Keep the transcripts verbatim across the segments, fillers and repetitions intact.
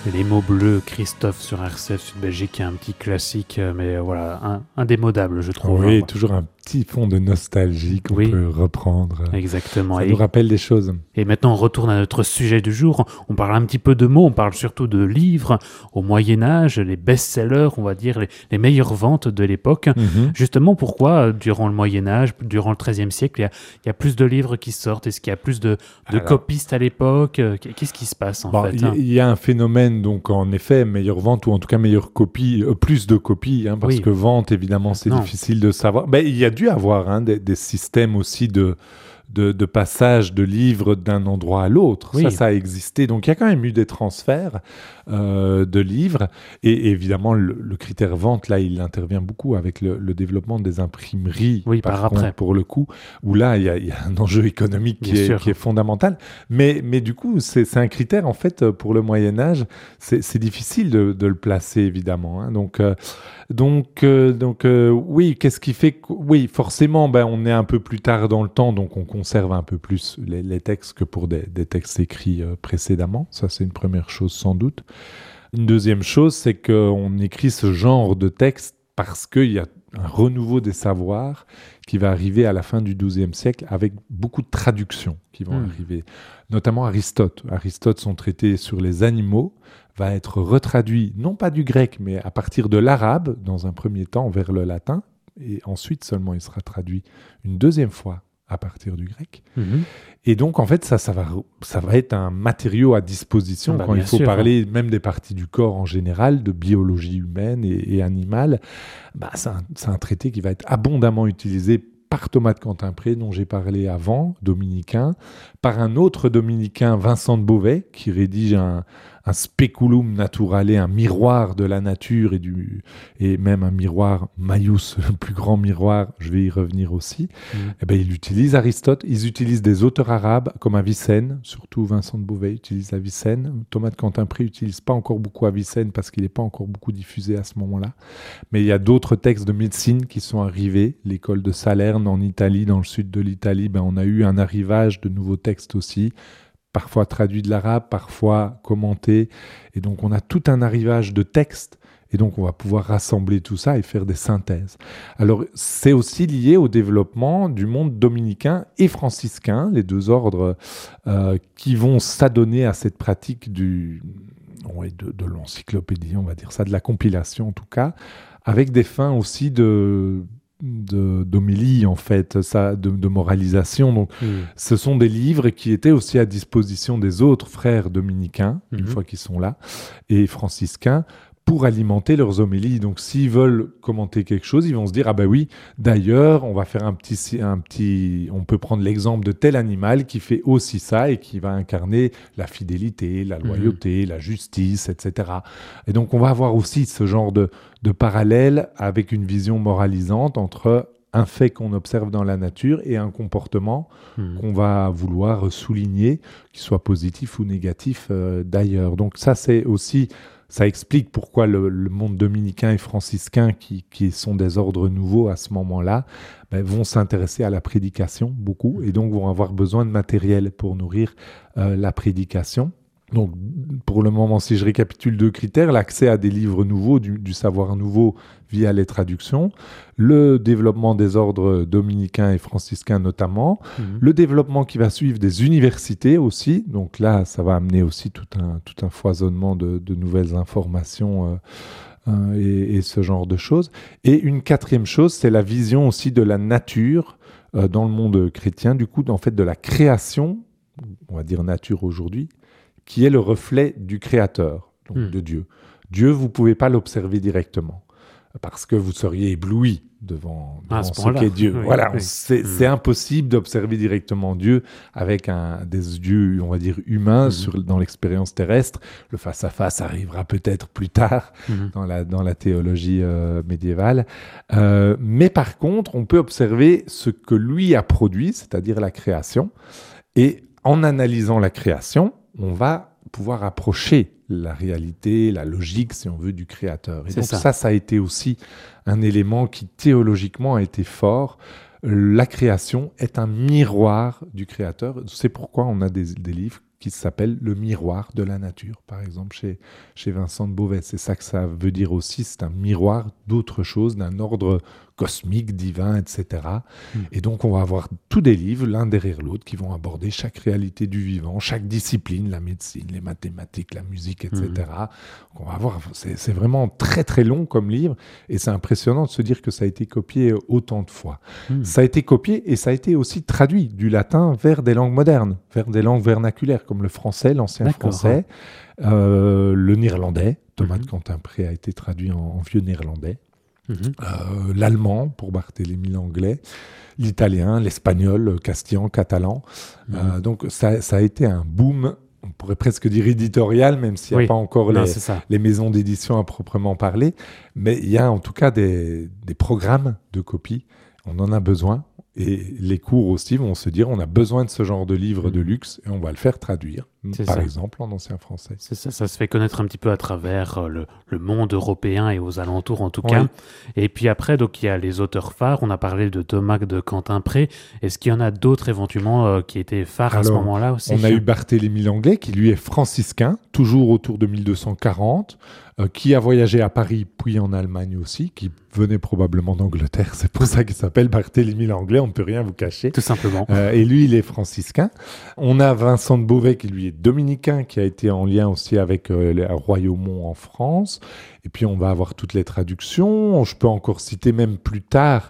Les mots bleus, Christophe sur R C F Sud Belgique, un petit classique, mais voilà, un, indémodable, je trouve. Oui, hein, toujours un petit fond de nostalgie qu'on oui. peut reprendre. Exactement. Ça et, nous rappelle des choses. Et maintenant, on retourne à notre sujet du jour. On parle un petit peu de mots, on parle surtout de livres. Au Moyen-Âge, les best-sellers, on va dire, les, les meilleures ventes de l'époque. Mm-hmm. Justement, pourquoi, durant le Moyen-Âge, durant le treizième siècle, il y a, il y a plus de livres qui sortent? Est-ce qu'il y a plus de, de Alors, copistes à l'époque? Qu'est-ce qui se passe, en bon, fait? Il hein y, y a un phénomène, donc, en effet, meilleure vente, ou en tout cas meilleure copie, euh, plus de copies, hein, parce oui. que vente, évidemment, c'est non. difficile de savoir. Ben, il y a dû avoir hein, des, des systèmes aussi de, de, de passage de livres d'un endroit à l'autre. Oui. Ça, ça a existé. Donc, il y a quand même eu des transferts euh, de livres. Et, et évidemment, le, le critère vente, là, il intervient beaucoup avec le, le développement des imprimeries, oui, par, par contre, après. pour le coup, où là, il y a, il y a un enjeu économique qui est, qui est fondamental. Mais, mais du coup, c'est, c'est un critère, en fait, pour le Moyen-Âge. C'est, c'est difficile de, de le placer, évidemment. Hein. Donc, euh, donc, euh, donc euh, oui, qu'est-ce qui fait que... Oui, forcément, ben, on est un peu plus tard dans le temps, donc on conserve un peu plus les, les textes que pour des, des textes écrits euh, précédemment. Ça, c'est une première chose, sans doute. Une deuxième chose, c'est qu'on écrit ce genre de texte parce qu'il y a un renouveau des savoirs qui va arriver à la fin du douzième siècle avec beaucoup de traductions qui vont mmh. arriver. Notamment Aristote. Aristote, son traité sur les animaux, va être retraduit, non pas du grec, mais à partir de l'arabe, dans un premier temps, vers le latin, et ensuite seulement il sera traduit une deuxième fois à partir du grec. Mmh. Et donc, en fait, ça, ça, va, ça va être un matériau à disposition bah, quand il faut sûr, parler hein. même des parties du corps en général, de biologie humaine et, et animale. Bah, c'est, un, c'est un traité qui va être abondamment utilisé par Thomas de Cantimpré, dont j'ai parlé avant, dominicain, par un autre dominicain, Vincent de Beauvais, qui rédige un, un speculum naturale, un miroir de la nature et, du, et même un miroir Maius, le plus grand miroir, je vais y revenir aussi. Mmh. Et ben, il utilise Aristote, ils utilisent des auteurs arabes comme Avicenne, surtout Vincent de Beauvais utilise Avicenne. Thomas de Cantimpré n'utilise pas encore beaucoup Avicenne parce qu'il n'est pas encore beaucoup diffusé à ce moment-là. Mais il y a d'autres textes de médecine qui sont arrivés. L'école de Salerne en Italie, dans le sud de l'Italie, ben, on a eu un arrivage de nouveaux textes aussi, parfois traduits de l'arabe, parfois commentés. Et donc, on a tout un arrivage de textes. Et donc, on va pouvoir rassembler tout ça et faire des synthèses. Alors, c'est aussi lié au développement du monde dominicain et franciscain, les deux ordres euh, qui vont s'adonner à cette pratique du, ouais, de, de l'encyclopédie, on va dire ça, de la compilation en tout cas, avec des fins aussi de... De, d'homélie en fait, ça, de, de moralisation. Donc, mmh. ce sont des livres qui étaient aussi à disposition des autres frères dominicains, mmh. une fois qu'ils sont là, et franciscains, pour alimenter leurs homélies. Donc, s'ils veulent commenter quelque chose, ils vont se dire « Ah ben oui, d'ailleurs, on va faire un petit, un petit... On peut prendre l'exemple de tel animal qui fait aussi ça et qui va incarner la fidélité, la loyauté, mmh. la justice, et cetera » Et donc, on va avoir aussi ce genre de, de parallèle avec une vision moralisante entre un fait qu'on observe dans la nature et un comportement mmh. qu'on va vouloir souligner, qu'il soit positif ou négatif euh, d'ailleurs. Donc, ça, c'est aussi... Ça explique pourquoi le, le monde dominicain et franciscain, qui, qui sont des ordres nouveaux à ce moment-là, ben, vont s'intéresser à la prédication beaucoup et donc vont avoir besoin de matériel pour nourrir euh, la prédication. Donc, pour le moment, si je récapitule deux critères, l'accès à des livres nouveaux, du, du savoir nouveau via les traductions, le développement des ordres dominicains et franciscains notamment, mmh. le développement qui va suivre des universités aussi, donc là, ça va amener aussi tout un, tout un foisonnement de, de nouvelles informations euh, euh, et, et ce genre de choses. Et une quatrième chose, c'est la vision aussi de la nature euh, dans le monde chrétien, du coup, en fait, de la création, on va dire nature aujourd'hui, qui est le reflet du Créateur, donc mmh. de Dieu. Dieu, vous ne pouvez pas l'observer directement, parce que vous seriez ébloui devant, devant ah, ce, ce qu'est Dieu. Oui, voilà, oui. C'est, mmh. c'est impossible d'observer directement Dieu avec un, des yeux, on va dire, humains mmh. sur, dans l'expérience terrestre. Le face-à-face arrivera peut-être plus tard mmh. dans, la, dans la théologie euh, médiévale. Euh, mais par contre, on peut observer ce que lui a produit, c'est-à-dire la création. Et en analysant la création, on va pouvoir approcher la réalité, la logique, si on veut, du Créateur. Et c'est donc ça. ça, ça a été aussi un élément qui, théologiquement, a été fort. La création est un miroir du Créateur. C'est pourquoi on a des, des livres qui s'appelle Le miroir de la nature, par exemple, chez, chez Vincent de Beauvais. C'est ça que ça veut dire aussi, c'est un miroir d'autre chose, d'un ordre cosmique, divin, et cetera. Mmh. Et donc, on va avoir tous des livres, l'un derrière l'autre, qui vont aborder chaque réalité du vivant, chaque discipline, la médecine, les mathématiques, la musique, et cetera. Mmh. On va avoir, c'est, c'est vraiment très, très long comme livre, et c'est impressionnant de se dire que ça a été copié autant de fois. Mmh. Ça a été copié, et ça a été aussi traduit du latin vers des langues modernes, vers des langues vernaculaires, comme le français, l'ancien D'accord. français, euh, le néerlandais. Thomas mmh. de Quentin-Pré a été traduit en, en vieux néerlandais. Mmh. Euh, l'allemand pour Barthélemy Langlais, l'italien, l'espagnol, le castillan, catalan. Mmh. Euh, donc ça, ça a été un boom, on pourrait presque dire éditorial, même s'il n'y a oui. pas encore non, les, les maisons d'édition à proprement parler. Mais il y a en tout cas des, des programmes de copie. On en a besoin. Et les cours aussi vont se dire on a besoin de ce genre de livre de luxe et on va le faire traduire, c'est par ça. exemple en ancien français. C'est ça, ça se fait connaître un petit peu à travers le, le monde européen et aux alentours en tout cas. Oui. Et puis après, donc, il y a les auteurs phares, on a parlé de Thomas de Quentin-Pré. Est-ce qu'il y en a d'autres éventuellement euh, qui étaient phares Alors, à ce moment-là aussi? On a eu Barthélemy Langlais qui lui est franciscain, toujours autour de mille deux cent quarante. Euh, qui a voyagé à Paris puis en Allemagne aussi, qui venait probablement d'Angleterre. C'est pour ça qu'il s'appelle Barthélemy Langlais, on ne peut rien vous cacher. Tout simplement. Euh, et lui, il est franciscain. On a Vincent de Beauvais qui lui est dominicain, qui a été en lien aussi avec euh, le Royaumont en France. Et puis on va avoir toutes les traductions. Je peux encore citer même plus tard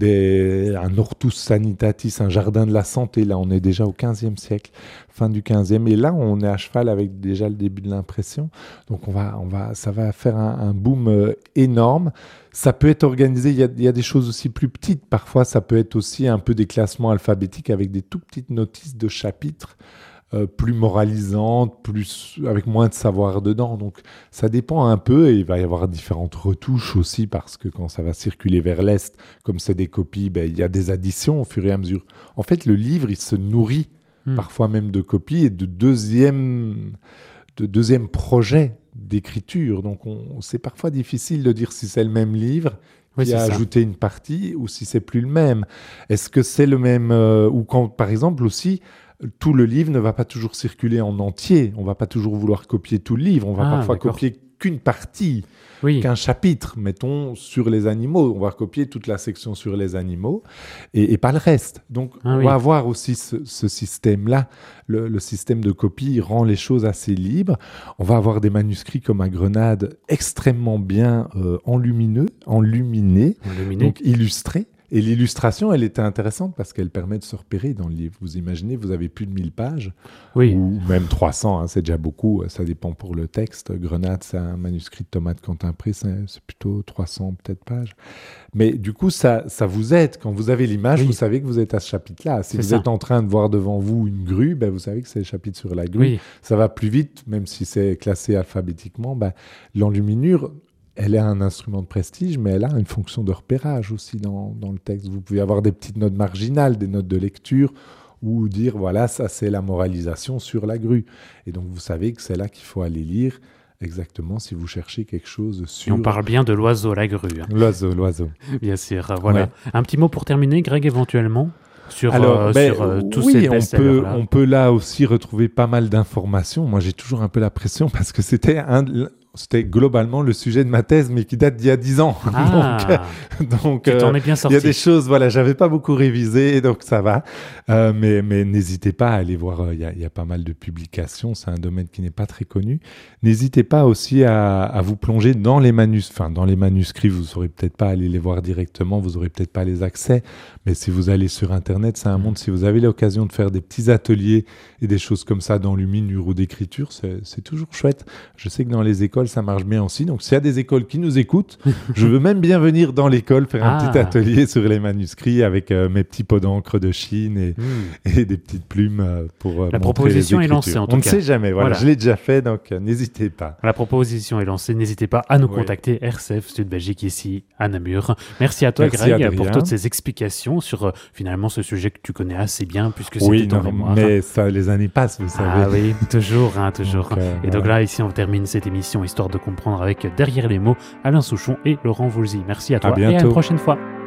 Des, un Hortus Sanitatis, un jardin de la santé. Là, on est déjà au quinzième siècle, fin du quinzième. Et là, on est à cheval avec déjà le début de l'impression. Donc, on va, on va, ça va faire un, un boom euh, énorme. Ça peut être organisé, il y a, il y a des choses aussi plus petites. Parfois, ça peut être aussi un peu des classements alphabétiques avec des tout petites notices de chapitres. Euh, plus moralisante, plus, avec moins de savoir dedans. Donc, ça dépend un peu et il va y avoir différentes retouches aussi parce que quand ça va circuler vers l'Est, comme c'est des copies, ben, il y a des additions au fur et à mesure. En fait, le livre, il se nourrit mmh. parfois même de copies et de deuxième, de deuxième projet d'écriture. Donc, on, c'est parfois difficile de dire si c'est le même livre oui, qui a ça. ajouté une partie ou si c'est plus le même. Est-ce que c'est le même... Euh, ou quand, par exemple, aussi... Tout le livre ne va pas toujours circuler en entier. On ne va pas toujours vouloir copier tout le livre. On va ah, parfois d'accord. copier qu'une partie, oui. qu'un chapitre, mettons, sur les animaux. On va copier toute la section sur les animaux et, et pas le reste. Donc, ah, on oui. va avoir aussi ce, ce système-là. Le, le système de copie rend les choses assez libres. On va avoir des manuscrits comme à Grenade extrêmement bien euh, enlumineux, enluminés, Enluminé. donc illustrés. Et l'illustration, elle était intéressante parce qu'elle permet de se repérer dans le livre. Vous imaginez, vous avez plus de mille pages, oui. ou même trois cents, hein, c'est déjà beaucoup, ça dépend pour le texte. Grenade, c'est un manuscrit de Thomas de Quentin-Pré, c'est, c'est plutôt trois cents peut-être pages. Mais du coup, ça, ça vous aide. Quand vous avez l'image, oui. vous savez que vous êtes à ce chapitre-là. Si c'est vous ça. êtes en train de voir devant vous une grue, ben, vous savez que c'est le chapitre sur la grue. Oui. Ça va plus vite, même si c'est classé alphabétiquement. Ben, l'enluminure... Elle est un instrument de prestige, mais elle a une fonction de repérage aussi dans, dans le texte. Vous pouvez avoir des petites notes marginales, des notes de lecture, ou dire, voilà, ça c'est la moralisation sur la grue. Et donc vous savez que c'est là qu'il faut aller lire, exactement, si vous cherchez quelque chose sur... Et on parle bien de l'oiseau, la grue. Hein. L'oiseau, l'oiseau. Bien sûr, voilà. Ouais. Un petit mot pour terminer, Greg, éventuellement sur, Alors, euh, ben, sur euh, tous oui, ces on peut, là. on peut là aussi retrouver pas mal d'informations. Moi, j'ai toujours un peu la pression parce que c'était un... C'était globalement le sujet de ma thèse, mais qui date d'il y a dix ans. Ah, donc, donc tu t'en es bien sorti. Il y a des choses, voilà, j'avais pas beaucoup révisé, donc ça va. Euh, mais, mais n'hésitez pas à aller voir, il y, y a pas mal de publications, c'est un domaine qui n'est pas très connu. N'hésitez pas aussi à, à vous plonger dans les manuscrits. Enfin, dans les manuscrits, vous ne saurez peut-être pas aller les voir directement, vous n'aurez peut-être pas les accès, mais si vous allez sur Internet, c'est un monde, si vous avez l'occasion de faire des petits ateliers et des choses comme ça d'enluminure ou d'écriture, c'est, c'est toujours chouette. Je sais que dans les écoles, ça marche bien aussi. Donc, s'il y a des écoles qui nous écoutent, je veux même bien venir dans l'école faire un ah. petit atelier sur les manuscrits avec euh, mes petits pots d'encre de Chine et, mmh. et des petites plumes euh, pour euh, La proposition est lancée, en tout On cas. On ne sait jamais. Voilà, voilà. Je l'ai déjà fait, donc euh, n'hésitez pas. La proposition est lancée. N'hésitez pas à nous oui. contacter. R C F Sud Belgique ici à Namur. Merci à toi, Merci Greg, Adrien. pour toutes ces explications sur euh, finalement ce sujet que tu connais assez bien puisque c'était oui, ton non, mémoire. Mais ça, les années passent, vous savez. Ah oui, toujours, hein, toujours. Donc, euh, et donc voilà. là, ici, on termine cette émission histoire de comprendre avec Derrière les mots Alain Souchon et Laurent Voulzy. Merci à toi à et à la prochaine fois.